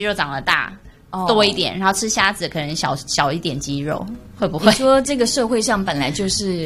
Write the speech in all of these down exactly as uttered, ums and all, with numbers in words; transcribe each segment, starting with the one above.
肌肉长得大。哦、多一点，然后吃虾子可能小小一点肌肉，会不会？ 你说这个社会上本来就是，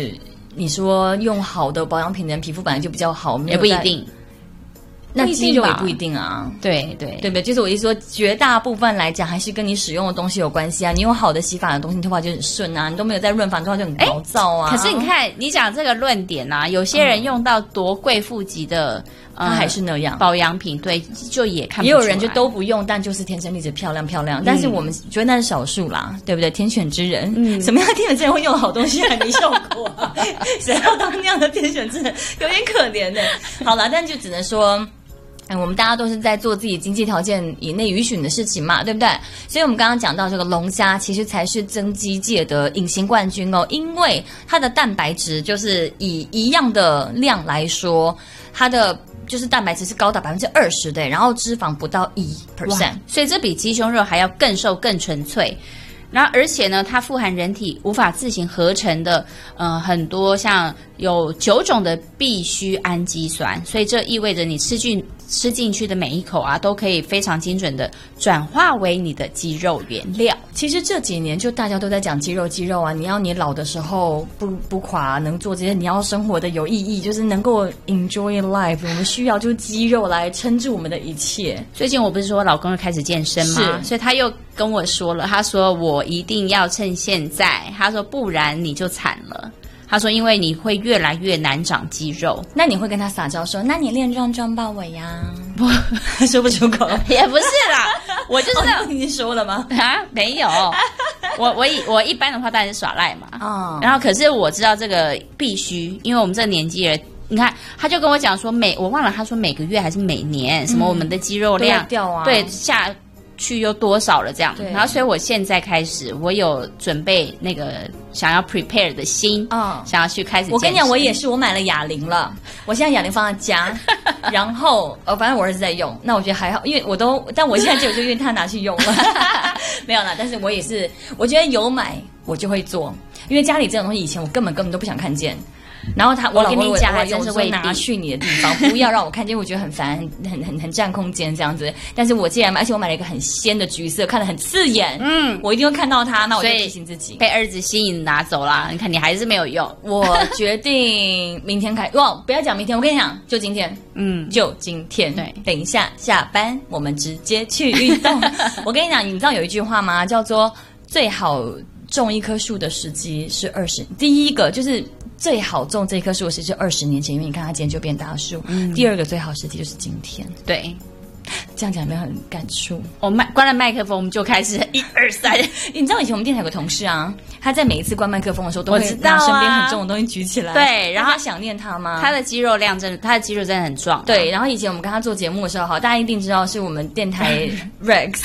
你说用好的保养品的人皮肤本来就比较好，没有也不一定。 那肌肉也不一定啊， 对对对不对？就是我意思说，绝大部分来讲还是跟你使用的东西有关系啊。你用好的洗发的东西，你头发就很顺啊；你都没有在润发，头发就很毛躁啊。 可是你看，你讲这个论点啊，有些人用到多贵妇级的。 它还是那样， 保养品对，就也看不出来。 也有人就都不用，但就是天生丽质漂亮漂亮。嗯、但是我们觉得那是少数啦，对不对？天选之人，嗯，什么样的天选之人会用好东西还没效果、啊？谁要当那样的天选之人？有点可怜的。好了，但就只能说。嗯，我们大家都是在做自己经济条件以内允许的事情嘛，对不对？所以我们刚刚讲到这个龙虾，其实才是增肌界的隐形冠军哦，因为它的蛋白质就是以一样的量来说，它的就是蛋白质是高达百分之二十的，然后脂肪不到一 percent， 所以这比鸡胸肉还要更瘦更纯粹。然后，而且呢，它富含人体无法自行合成的，呃，很多像有九种的必需氨基酸，所以这意味着你吃进吃进去的每一口啊，都可以非常精准的转化为你的肌肉原料。 其实这几年就大家都在讲肌肉，肌肉啊，你要你老的时候不不垮，能做这些，你要生活的有意义，就是能够 enjoy life， 我们需要就是肌肉来撑住我们的一切。 最近我不是说我老公又开始健身吗？所以他又跟我说了，他说我一定要趁现在，他说不然你就惨了。他说因为你会越来越难长肌肉。 那你会跟他撒娇说，那你练壮壮抱我呀？不，说不出口。 也不是啦，我就是、 哦、你说了吗？ 啊，没有。我我一我一般的话当然是耍赖嘛。 哦。 然后可是我知道这个必须，因为我们这个年纪人。你看，他就跟我讲说每我忘了他说每个月还是每年、嗯、什么我们的肌肉量掉啊， 对下去又多少了这样。然后所以我现在开始我有准备那个想要 prepare 的心，嗯，想要去开始健身。 我跟你讲，我也是，我买了哑铃了，我现在哑铃放在家，然后呃反正我儿子在用，那我觉得还好，因为我都，但我现在就就因为他拿去用了，没有啦，但是我也是，我觉得有买我就会做，因为家里这种东西以前我根本根本都不想看见。然后他，我跟你讲，还真是未必拿去你的地方，不要让我看见，我觉得很烦，很很很占空间这样子。但是我既然买，而且我买了一个很鲜的橘色，看得很刺眼，嗯，我一定会看到它，那我就提醒自己。 被儿子吸引拿走啦，你看你还是没有用。 我决定明天开，哇，不要讲明天，我跟你讲，就今天，嗯，就今天。对，等一下下班我们直接去运动。我跟你讲，你知道有一句话吗？叫做最好种一棵树的时机是二十，第一个就是最好种这棵树的时机是二十年前，因为你看它今天就变大树。嗯，第二个最好时机就是今天。 对， 这样讲有没有很感触？ 我麦关了麦克风，我们就开始一二三。 你知道以前我们电台有个同事啊，他在每一次关麦克风的时候，都会拿身边很重的东西举起来。 对，然后他想念他吗？ 他的肌肉量真的，他的肌肉真的很壮、啊。 对，然后以前我们跟他做节目的时候，好，大家一定知道是我们电台 Rex。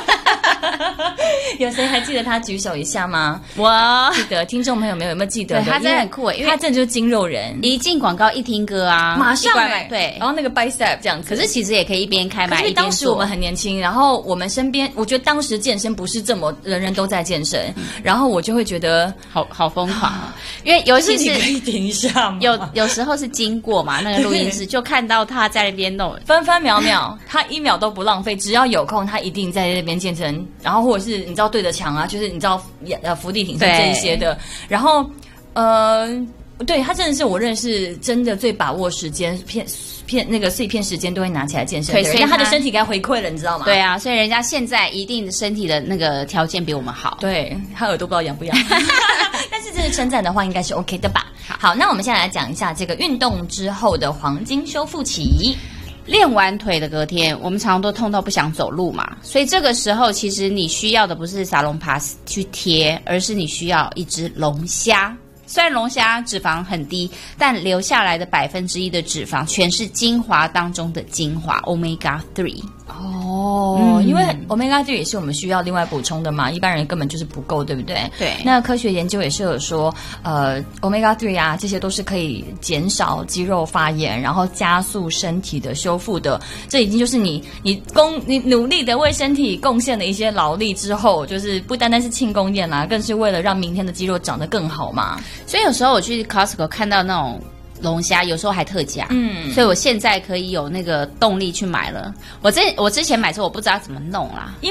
有谁还记得他举手一下吗？ 我记得，听众朋友们有没有记得？ 对，他真的很酷诶， 因为他真的就是筋肉人， 一进广告一听歌啊， 马上哎， 对， 然后那个 bicep 这样子。 可是其实也可以一边开麦一边做。 当时我们很年轻，然后我们身边，我觉得当时健身不是这么人人都在健身，嗯、然后我就会觉得好好疯狂啊，因为尤其是你可以停一下吗？ 有有时候是经过嘛，那个录音室就看到他在那边弄， 分分秒秒，他一秒都不浪费，只要有空，他一定在那边健身，然后或者是你知道对着墙啊，就是你知道呃伏地挺身这一些的，然后呃，对他真的是我认识真的最把握时间片片那个碎片时间都会拿起来健身的人，那他的身体该回馈了，你知道吗？ 对啊，所以人家现在一定身体的那个条件比我们好， 对他耳朵不知道痒不痒，但是这个称赞的话应该是 OK 的吧？好，那我们现在来讲一下这个运动之后的黄金修复期。 练完腿的隔天，我们常常都痛到不想走路嘛，所以这个时候其实你需要的不是沙龙 pass 去贴，而是你需要一只龙虾。虽然龙虾脂肪很低，但留下来的百分之一的脂肪全是精华当中的精华 omega 三。 哦、嗯，因为 omega 三也是我们需要另外补充的嘛，一般人根本就是不够，对不对？ 对。 那科学研究也是有说，呃 omega 三啊，这些都是可以减少肌肉发炎，然后加速身体的修复的。这已经就是你你功你努力的为身体贡献了一些劳力之后，就是不单单是庆功宴啦，更是为了让明天的肌肉长得更好嘛。 所以有时候我去 Costco 看到那种龙虾，有时候还特价，嗯，所以我现在可以有那个动力去买了。我之我之前买的时候我不知道怎么弄啦，